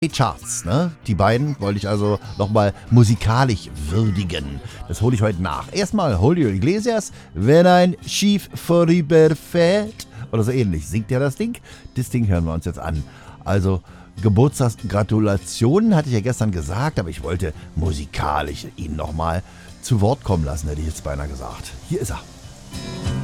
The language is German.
Charts, ne? Die beiden wollte ich also nochmal musikalisch würdigen. Das hole ich heute nach. Erstmal Julio Iglesias, wenn ein Schiff vorüberfährt. Oder so ähnlich. Singt ja das Ding? Das Ding hören wir uns jetzt an. Also Geburtstagsgratulationen hatte ich ja gestern gesagt, aber ich wollte musikalisch ihn nochmal zu Wort kommen lassen, hätte ich jetzt beinahe gesagt. Hier ist er.